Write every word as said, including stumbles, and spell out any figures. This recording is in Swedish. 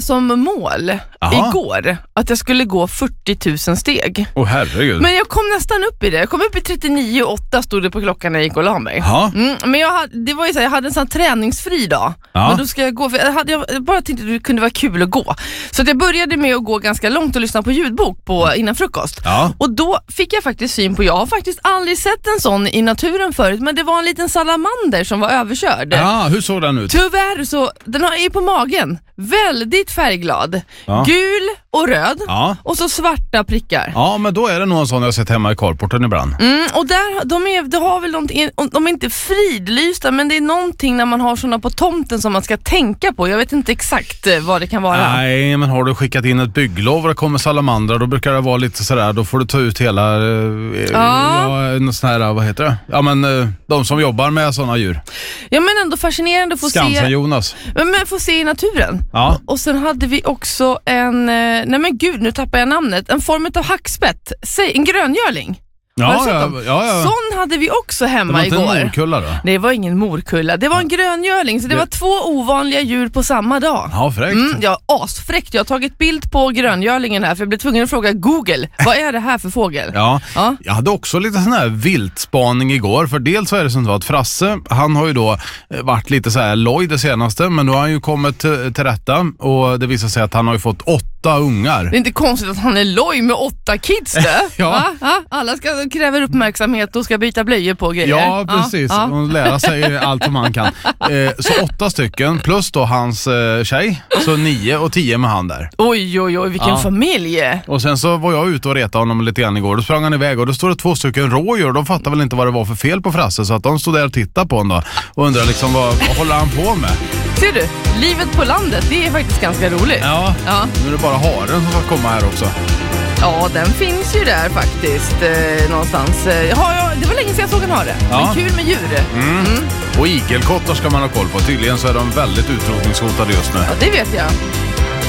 som mål Aha. igår att jag skulle gå fyrtio tusen steg. Åh oh, herregud. Men jag kom nästan upp i det. Jag kom upp i trettionio åtta stod det på klockan när jag gick och la mig. Mm, men jag hade, det var ju så här, jag hade en sån träningsfri dag. Ja. Men då ska jag gå, för jag, hade, jag bara tänkte att det kunde vara kul att gå. Så att jag började med att gå ganska långt och lyssna på ljudbok på, innan frukost. Ja. Och då fick jag faktiskt syn på, jag har faktiskt aldrig sett en sån i naturen förut, men det var en liten salamander som var överkörd. Ja, hur såg den ut? Tyvärr så, den är ju på magen. Väldigt färgglad. Ja. Gul och röd. Ja. Och så svarta prickar. Ja, men då är det någon sån jag sett hemma i carporten ibland. Mm, och där, de, är, de har väl någonting, de är inte fridlysta, men det är någonting när man har såna på tomten som man ska tänka på. Jag vet inte exakt vad det kan vara. Nej, men har du skickat in ett bygglov och det kommer salamandrar, då brukar det vara lite sådär, då får du ta ut hela eh, ja. Ja, en sån här, vad heter det? Ja, men eh, de som jobbar med såna djur. Ja, men ändå fascinerande att få Skansen, se. Jonas. Men, men få se i naturen. Ja. Och, och sen hade vi också en, nej men gud, nu tappar jag namnet, en form av hackspett, säg, en gröngörling. Ja, ja, ja, ja. Sån hade vi också hemma igår. Det var inte en morkulla då? Det var ingen morkulla, det var en gröngörling, så det, det var två ovanliga djur på samma dag. Ja, fräckt. Mm, ja, asfräckt. Jag har tagit bild på gröngörlingen här för jag blev tvungen att fråga Google, vad är det här för fågel? Ja, ja. Jag hade också lite sån här viltspaning igår, för dels så är det som så att Frasse, han har ju då varit lite så här loj det senaste, men nu har han ju kommit till, till rätta och det visar sig att han har ju fått åtta ungar. Det är inte konstigt att han är loj med åtta kids där. Ja. Va? Ja, alla ska kräver uppmärksamhet och ska byta blöjor på grejer. Ja, precis. Ja, ja. Och lära sig allt som man kan. Eh, så åtta stycken, plus då hans eh, tjej. Så nio och tio med han där. Oj, oj, oj, vilken ja. familj. Och sen så var jag ute och retade honom lite grann igår. Då sprang han iväg och då stod det två stycken rådjur. De fattade väl inte vad det var för fel på Frasse. Så att de stod där och tittade på honom då. Och undrade liksom, vad, vad håller han på med? Ser du, livet på landet, det är faktiskt ganska roligt. Ja, ja. Nu är det bara haren som ska komma här också. Ja, den finns ju där faktiskt eh, någonstans. Ja, ja, det var länge sedan jag såg en hare. Ja. Men kul med djur. Mm. Mm. Och igelkottar ska man ha koll på. Tydligen så är de väldigt utrotningshotade just nu. Ja, det vet jag.